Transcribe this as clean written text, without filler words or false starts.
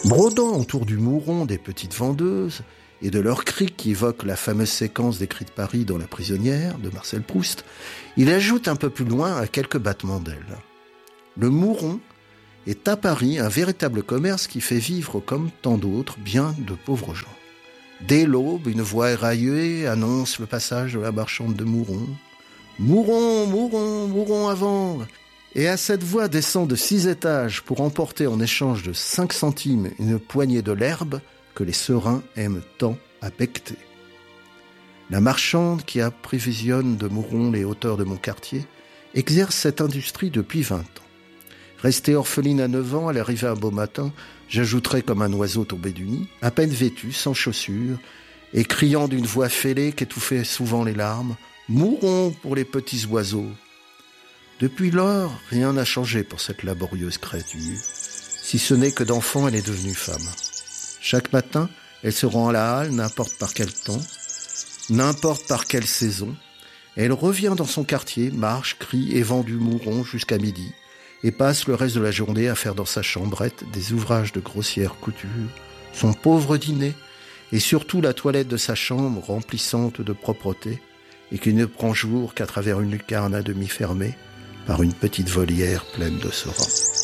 Brodant autour du mouron des petites vendeuses et de leurs cris qui évoquent la fameuse séquence des cris de Paris dans La prisonnière de Marcel Proust, il ajoute un peu plus loin à quelques battements d'ailes. Le mouron est à Paris un véritable commerce qui fait vivre comme tant d'autres bien de pauvres gens. Dès l'aube, une voix éraillée annonce le passage de la marchande de mourons. « Mouron, mouron, mouron à vendre !» Et à cette voix descend de 6 étages pour emporter en échange de 5 centimes une poignée de l'herbe que les serins aiment tant à becqueter. La marchande qui approvisionne de mourons les hauteurs de mon quartier exerce cette industrie depuis 20 ans. Restée orpheline à 9 ans, elle arrivait un beau matin, j'ajouterais comme un oiseau tombé du nid, à peine vêtue, sans chaussures, et criant d'une voix fêlée qu'étouffait souvent les larmes, « Mourons pour les petits oiseaux !» Depuis lors, rien n'a changé pour cette laborieuse créature, si ce n'est que d'enfant elle est devenue femme. Chaque matin, elle se rend à la halle, n'importe par quel temps, n'importe par quelle saison. Elle revient dans son quartier, marche, crie et vend du mouron jusqu'à midi, et passe le reste de la journée à faire dans sa chambrette des ouvrages de grossière couture, son pauvre dîner, et surtout la toilette de sa chambre remplissante de propreté, et qui ne prend jour qu'à travers une lucarne à demi fermée, par une petite volière pleine de serins.